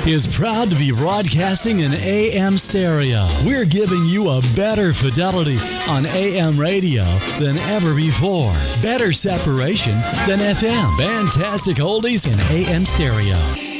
is proud to be broadcasting in AM stereo. We're giving you a better fidelity on AM radio than ever before. Better separation than FM. Fantastic oldies in AM stereo.